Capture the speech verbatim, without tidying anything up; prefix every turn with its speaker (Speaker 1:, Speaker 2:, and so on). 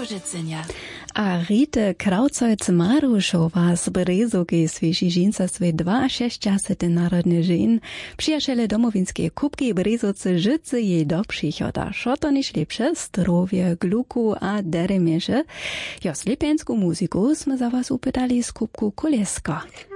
Speaker 1: Kożycenia.
Speaker 2: A Rite Krauzojc-Maruszowa z Brezoki Świeży Żeńcastwie dwudziestej Narodny Dzień przyjaciele domowinskie kubki Brezocy życy jej do przychoda. Szo to niż lepsze zdrowie, gluku a deremiesze. Jo, slepensku muzyku sme za was upytali z kubku Kolesko.